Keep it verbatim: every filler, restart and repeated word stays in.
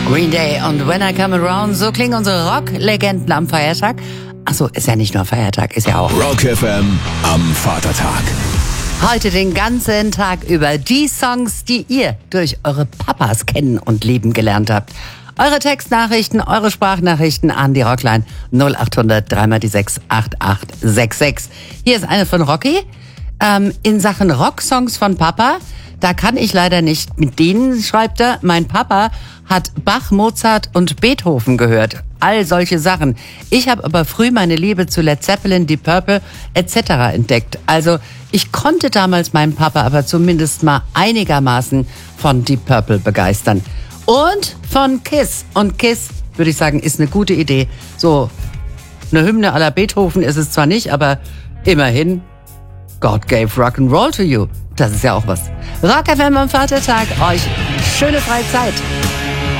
Green Day und When I Come Around, so klingen unsere Rock-Legenden am Feiertag. Achso, ist ja nicht nur Feiertag, ist ja auch Rock F M am Vatertag. heute den ganzen Tag über die Songs, die ihr durch eure Papas kennen und lieben gelernt habt. Eure Textnachrichten, eure Sprachnachrichten an die Rockline null acht hundert drei mal die sechs acht acht sechs sechs. Hier ist eine von Rocky. Ähm, in Sachen Rocksongs von Papa, da kann ich leider nicht mit denen, schreibt er. Mein Papa hat Bach, Mozart und Beethoven gehört. All solche Sachen. Ich habe aber früh meine Liebe zu Led Zeppelin, Deep Purple et cetera entdeckt. Also ich konnte damals meinen Papa aber zumindest mal einigermaßen von Deep Purple begeistern. Und von Kiss. Und Kiss, würde ich sagen, ist eine gute Idee. So eine Hymne à la Beethoven ist es zwar nicht, aber immerhin, God gave Rock'n'Roll to you. Das ist ja auch was. Rock F M am Vatertag. Euch schöne freie Zeit.